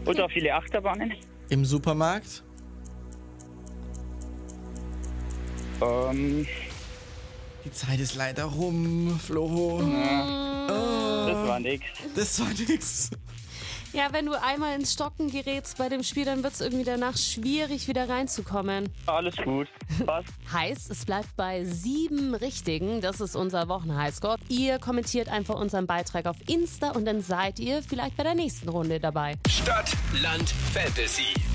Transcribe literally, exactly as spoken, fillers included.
Oder viele Achterbahnen. Im Supermarkt? Ähm, Die Zeit ist leider rum, Flo. das war nix. Das war nix. Ja, wenn du einmal ins Stocken gerätst bei dem Spiel, dann wird es irgendwie danach schwierig, wieder reinzukommen. Alles gut. Passt. Heißt, es bleibt bei sieben Richtigen. Das ist unser Wochenhighscore. Ihr kommentiert einfach unseren Beitrag auf Insta und dann seid ihr vielleicht bei der nächsten Runde dabei. Stadt, Land, Fantasy.